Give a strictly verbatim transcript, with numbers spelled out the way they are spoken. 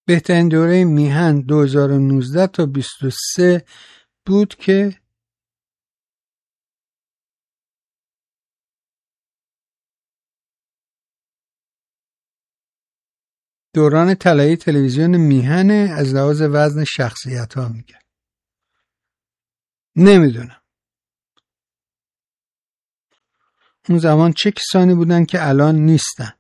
بهترین دوره میهن دو هزار و نوزده تا بیست و سه بود که دوران طلایی تلویزیون میهنه، از لحاظ وزن شخصیت ها میگه. نمیدونم اون زمان چه کسانی بودن که الان نیستن.